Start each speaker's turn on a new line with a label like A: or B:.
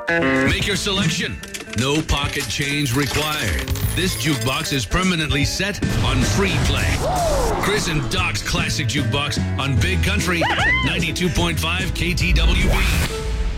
A: Make your selection. No pocket change required. This jukebox is permanently set on free play. Chris and Doc's Classic Jukebox on Big Country 92.5 KTWB.